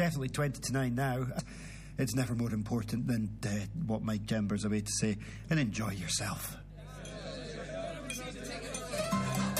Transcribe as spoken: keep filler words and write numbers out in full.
definitely twenty to nine now. It's never more important than uh, what Mike Chambers away to say, and enjoy yourself.